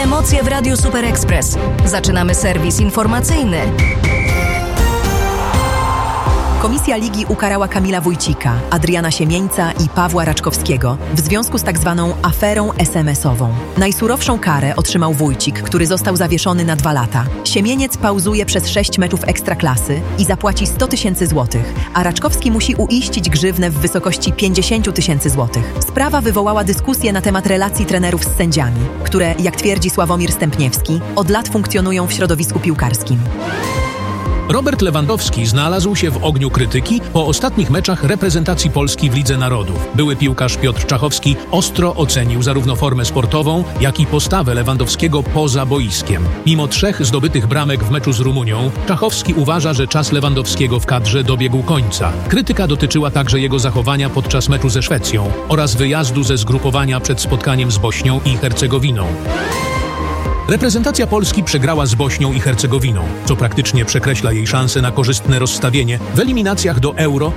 emocje w Radiu Super Express. Zaczynamy serwis informacyjny. Komisja Ligi ukarała Kamila Wójcika, Adriana Siemieńca i Pawła Raczkowskiego w związku z tak zwaną aferą SMS-ową. Najsurowszą karę otrzymał Wójcik, który został zawieszony na 2 lata. Siemieniec pauzuje przez 6 meczów Ekstraklasy i zapłaci 100 000 złotych, a Raczkowski musi uiścić grzywnę w wysokości 50 000 złotych. Sprawa wywołała dyskusję na temat relacji trenerów z sędziami, które, jak twierdzi Sławomir Stępniewski, od lat funkcjonują w środowisku piłkarskim. Robert Lewandowski znalazł się w ogniu krytyki po ostatnich meczach reprezentacji Polski w Lidze Narodów. Były piłkarz Piotr Czachowski ostro ocenił zarówno formę sportową, jak i postawę Lewandowskiego poza boiskiem. Mimo 3 zdobytych bramek w meczu z Rumunią, Czachowski uważa, że czas Lewandowskiego w kadrze dobiegł końca. Krytyka dotyczyła także jego zachowania podczas meczu ze Szwecją oraz wyjazdu ze zgrupowania przed spotkaniem z Bośnią i Hercegowiną. Reprezentacja Polski przegrała z Bośnią i Hercegowiną, co praktycznie przekreśla jej szanse na korzystne rozstawienie w eliminacjach do Euro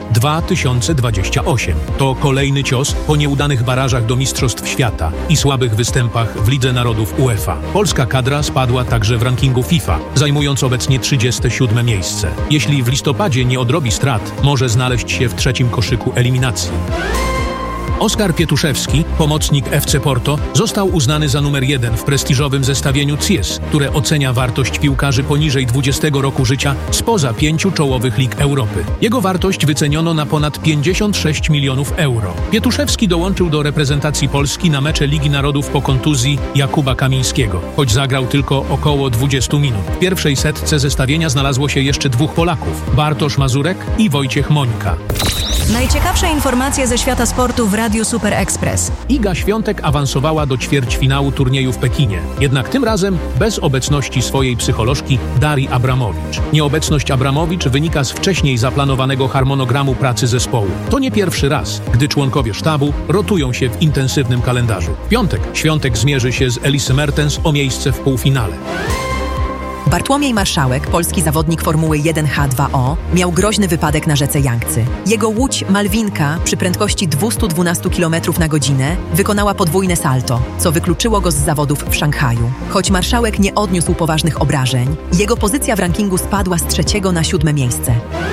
2028. To kolejny cios po nieudanych barażach do Mistrzostw Świata i słabych występach w Lidze Narodów UEFA. Polska kadra spadła także w rankingu FIFA, zajmując obecnie 37. miejsce. Jeśli w listopadzie nie odrobi strat, może znaleźć się w 3. koszyku eliminacji. Oskar Pietuszewski, pomocnik FC Porto, został uznany za numer 1 w prestiżowym zestawieniu CIES, które ocenia wartość piłkarzy poniżej 20 roku życia spoza 5 czołowych lig Europy. Jego wartość wyceniono na ponad 56 milionów euro. Pietuszewski dołączył do reprezentacji Polski na mecze Ligi Narodów po kontuzji Jakuba Kamińskiego, choć zagrał tylko około 20 minut. W pierwszej setce zestawienia znalazło się jeszcze 2 Polaków: Bartosz Mazurek i Wojciech Mońka. Najciekawsze informacje ze świata sportu w Radiu Super Express. Iga Świątek awansowała do ćwierćfinału turnieju w Pekinie. Jednak tym razem bez obecności swojej psycholożki Darii Abramowicz. Nieobecność Abramowicz wynika z wcześniej zaplanowanego harmonogramu pracy zespołu. To nie pierwszy raz, gdy członkowie sztabu rotują się w intensywnym kalendarzu. W piątek Świątek zmierzy się z Elisy Mertens o miejsce w półfinale. Bartłomiej Marszałek, polski zawodnik Formuły 1H2O, miał groźny wypadek na rzece Jangtzy. Jego łódź Malwinka przy prędkości 212 km na godzinę wykonała podwójne salto, co wykluczyło go z zawodów w Szanghaju. Choć Marszałek nie odniósł poważnych obrażeń, jego pozycja w rankingu spadła z 3. na 7. miejsce.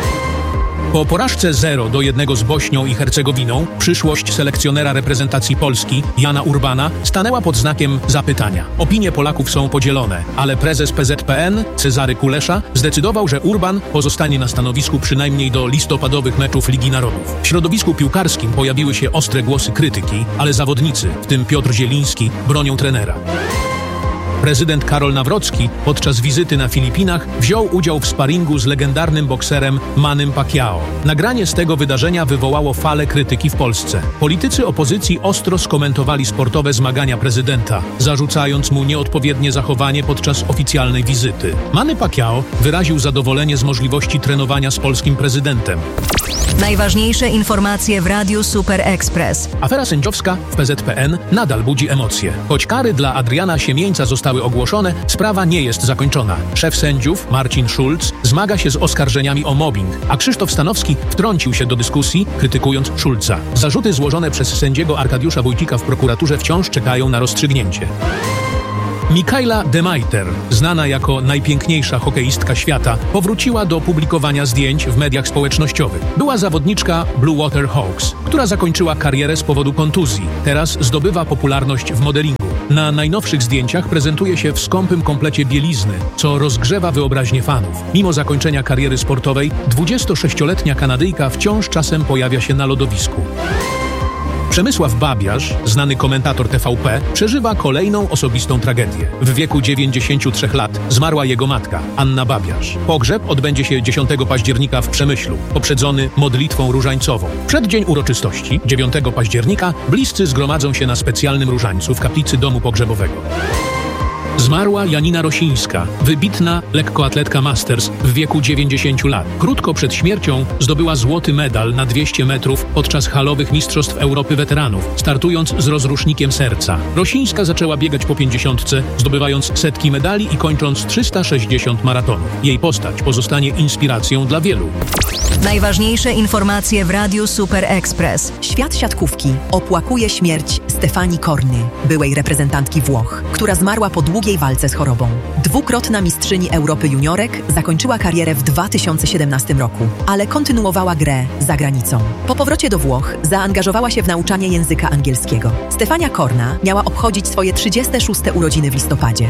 Po porażce 0-1 z Bośnią i Hercegowiną przyszłość selekcjonera reprezentacji Polski, Jana Urbana, stanęła pod znakiem zapytania. Opinie Polaków są podzielone, ale prezes PZPN, Cezary Kulesza, zdecydował, że Urban pozostanie na stanowisku przynajmniej do listopadowych meczów Ligi Narodów. W środowisku piłkarskim pojawiły się ostre głosy krytyki, ale zawodnicy, w tym Piotr Zieliński, bronią trenera. Prezydent Karol Nawrocki podczas wizyty na Filipinach wziął udział w sparingu z legendarnym bokserem Mannym Pacquiao. Nagranie z tego wydarzenia wywołało falę krytyki w Polsce. Politycy opozycji ostro skomentowali sportowe zmagania prezydenta, zarzucając mu nieodpowiednie zachowanie podczas oficjalnej wizyty. Manny Pacquiao wyraził zadowolenie z możliwości trenowania z polskim prezydentem. Najważniejsze informacje w Radiu Super Express. Afera sędziowska w PZPN nadal budzi emocje. Choć kary dla Adriana Siemieńca zostały ogłoszone, sprawa nie jest zakończona. Szef sędziów, Marcin Schulz, zmaga się z oskarżeniami o mobbing, a Krzysztof Stanowski wtrącił się do dyskusji, krytykując Schulza. Zarzuty złożone przez sędziego Arkadiusza Wójcika w prokuraturze wciąż czekają na rozstrzygnięcie. Mikaela Demajter, znana jako najpiękniejsza hokeistka świata, powróciła do publikowania zdjęć w mediach społecznościowych. Była zawodniczka Blue Water Hawks, która zakończyła karierę z powodu kontuzji. Teraz zdobywa popularność w modelingu. Na najnowszych zdjęciach prezentuje się w skąpym komplecie bielizny, co rozgrzewa wyobraźnię fanów. Mimo zakończenia kariery sportowej, 26-letnia Kanadyjka wciąż czasem pojawia się na lodowisku. Przemysław Babiarz, znany komentator TVP, przeżywa kolejną osobistą tragedię. W wieku 93 lat zmarła jego matka, Anna Babiarz. Pogrzeb odbędzie się 10 października w Przemyślu, poprzedzony modlitwą różańcową. W przeddzień uroczystości, 9 października, bliscy zgromadzą się na specjalnym różańcu w kaplicy domu pogrzebowego. Zmarła Janina Rosińska, wybitna lekkoatletka Masters w wieku 90 lat. Krótko przed śmiercią zdobyła złoty medal na 200 metrów podczas halowych Mistrzostw Europy Weteranów, startując z rozrusznikiem serca. Rosińska zaczęła biegać po 50, zdobywając setki medali i kończąc 360 maratonów. Jej postać pozostanie inspiracją dla wielu. Najważniejsze informacje w Radiu Super Express. Świat siatkówki opłakuje śmierć Stefanii Corny, byłej reprezentantki Włoch, która zmarła po długim długiej walce z chorobą. Dwukrotna mistrzyni Europy juniorek zakończyła karierę w 2017 roku, ale kontynuowała grę za granicą. Po powrocie do Włoch zaangażowała się w nauczanie języka angielskiego. Stefania Corna miała obchodzić swoje 36. urodziny w listopadzie.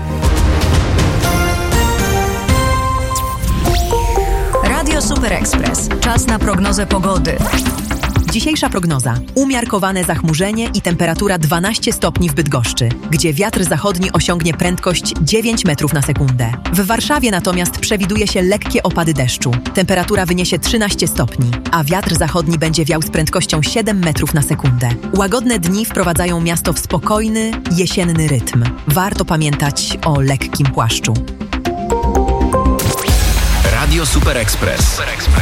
Radio Super Express. Czas na prognozę pogody. Dzisiejsza prognoza. Umiarkowane zachmurzenie i temperatura 12 stopni w Bydgoszczy, gdzie wiatr zachodni osiągnie prędkość 9 metrów na sekundę. W Warszawie natomiast przewiduje się lekkie opady deszczu. Temperatura wyniesie 13 stopni, a wiatr zachodni będzie wiał z prędkością 7 metrów na sekundę. Łagodne dni wprowadzają miasto w spokojny, jesienny rytm. Warto pamiętać o lekkim płaszczu. Radio Super Express.